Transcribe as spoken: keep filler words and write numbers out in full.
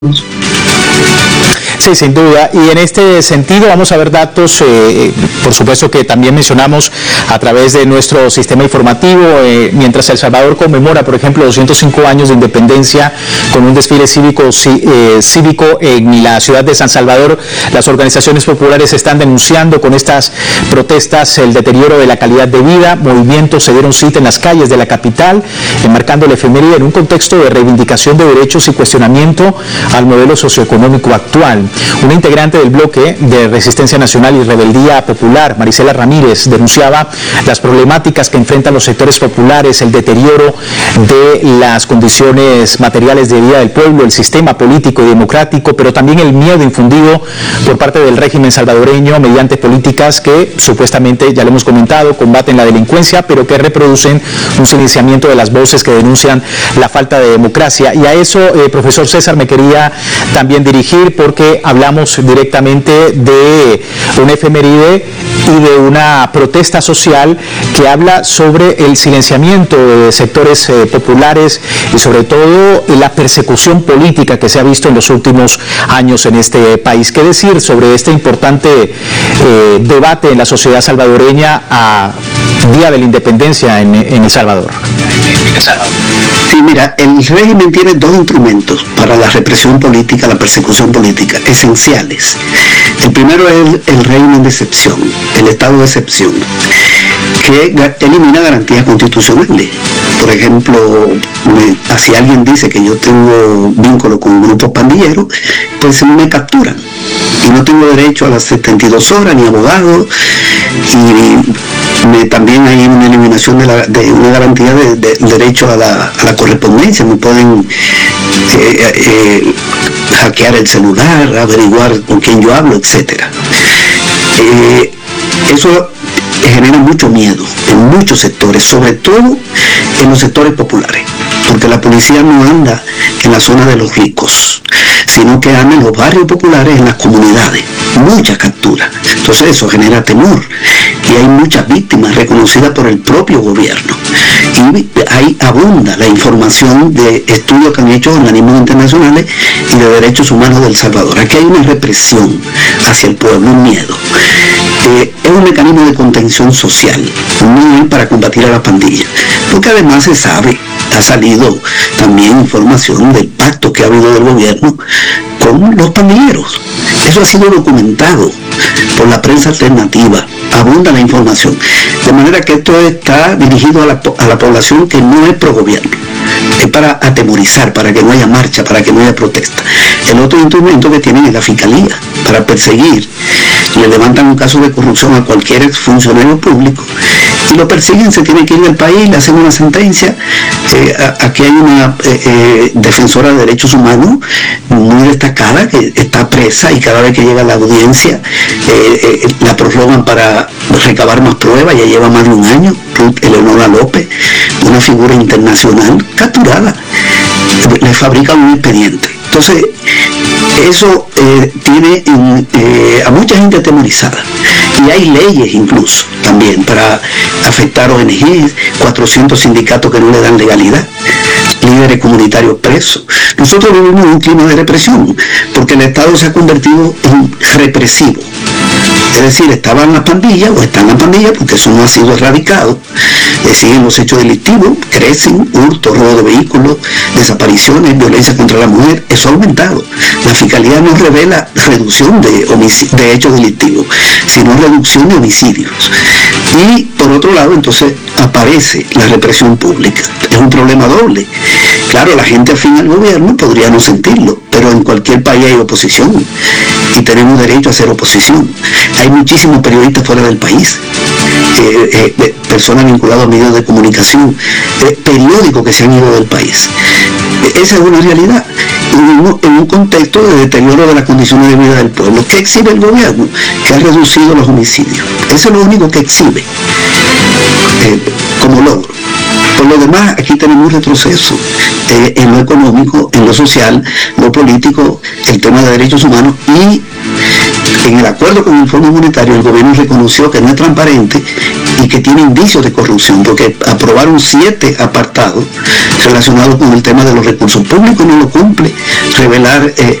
Sí, sin duda. Y en este sentido vamos a ver datos, eh, por supuesto que también mencionamos a través de nuestro sistema informativo, eh, mientras El Salvador conmemora, por ejemplo, doscientos cinco años de independencia con un desfile cívico, eh, cívico en la ciudad de San Salvador, las organizaciones populares están denunciando con estas protestas el deterioro de la calidad de vida. Movimientos se dieron cita en las calles de la capital, enmarcando la efeméride en un contexto de reivindicación de derechos y cuestionamiento al modelo socioeconómico actual. Una integrante del bloque de Resistencia Nacional y Rebeldía Popular, Marisela Ramírez, denunciaba las problemáticas que enfrentan los sectores populares, el deterioro de las condiciones materiales de vida del pueblo, el sistema político y democrático, pero también el miedo infundido por parte del régimen salvadoreño mediante políticas que supuestamente, ya lo hemos comentado, combaten la delincuencia, pero que reproducen un silenciamiento de las voces que denuncian la falta de democracia. Y a eso, eh, profesor César, me quería también dirigir, porque hablamos directamente de una efeméride y de una protesta social que habla sobre el silenciamiento de sectores eh, populares y sobre todo la persecución política que se ha visto en los últimos años en este país. ¿Qué decir sobre este importante eh, debate en la sociedad salvadoreña a Día de la Independencia en, en El Salvador? Sí, mira, el régimen tiene dos instrumentos para la represión política, la persecución política, esenciales. El primero es el, el régimen de excepción, el estado de excepción, que elimina garantías constitucionales. Por ejemplo, me, si alguien dice que yo tengo vínculo con grupos pandilleros, pues me capturan y no tengo derecho a las setenta y dos horas ni abogado, y me, también hay una eliminación de, la, de una garantía de, de derecho a la, a la correspondencia. Me pueden eh, eh, hackear el celular, averiguar con quién yo hablo, etcétera. Eh, eso genera mucho miedo en muchos sectores, sobre todo en los sectores populares, porque la policía no anda en la zona de los ricos, sino que anda en los barrios populares, en las comunidades, muchas capturas. Entonces eso genera temor y hay muchas víctimas reconocidas por el propio gobierno, y ahí abunda la información de estudios que han hecho organismos internacionales y de derechos humanos de El Salvador. Aquí hay una represión hacia el pueblo, un miedo. Eh, es un mecanismo de contención social, no es para combatir a la pandilla, porque además se sabe, ha salido también información del pacto que ha habido del gobierno con los pandilleros. Eso ha sido documentado por la prensa alternativa, abunda la información, de manera que esto está dirigido a la, a la población que no es pro gobierno, es para atemorizar, para que no haya marcha, para que no haya protesta. El otro instrumento que tienen es la fiscalía, para perseguir. Le levantan un caso de corrupción a cualquier exfuncionario público y lo persiguen, se tiene que ir del país, le hacen una sentencia. Eh, aquí hay una eh, eh, defensora de derechos humanos muy destacada que está presa, y cada vez que llega a la audiencia eh, eh, la prorrogan para recabar más pruebas. Ya lleva más de un año. Ruth Eleonora López, una figura internacional, capturada, le fabrican un expediente. Entonces eso eh, tiene eh, a mucha gente atemorizada, y hay leyes incluso también para afectar O N Ges, cuatrocientos sindicatos que no le dan legalidad, líderes comunitarios presos. Nosotros vivimos un clima de represión porque el Estado se ha convertido en represivo. Es decir, estaban las pandillas, o están las pandillas, porque eso no ha sido erradicado. Eh, siguen los hechos delictivos, crecen, hurto, robo de vehículos, desapariciones, violencia contra la mujer, eso ha aumentado. La Fiscalía no revela reducción de, de hechos delictivos, sino reducción de homicidios. Y por otro lado, entonces, aparece la represión pública. Es un problema doble. Claro, la gente afín al gobierno podría no sentirlo, pero en cualquier país hay oposición y tenemos derecho a hacer oposición. Hay muchísimos periodistas fuera del país, eh, eh, personas vinculadas a medios de comunicación, eh, periódicos que se han ido del país. Esa es una realidad. Vivimos en un contexto de deterioro de las condiciones de vida del pueblo. ¿Qué exhibe el gobierno? Que ha reducido los homicidios. Eso es lo único que exhibe eh, como logro. Por lo demás, aquí tenemos un retroceso eh, en lo económico, en lo social, lo político, el tema de derechos humanos, y en el acuerdo con el Fondo Monetario el gobierno reconoció que no es transparente y que tiene indicios de corrupción, porque aprobaron siete apartados relacionados con el tema de los recursos públicos y no lo cumple. Revelar eh,